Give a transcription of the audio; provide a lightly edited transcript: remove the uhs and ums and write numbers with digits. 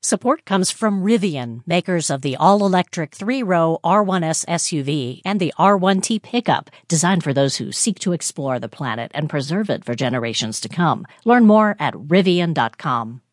Support comes from Rivian, makers of the all-electric 3-row R1S SUV and the R1T pickup, designed for those who seek to explore the planet and preserve it for generations to come. Learn more at Rivian.com.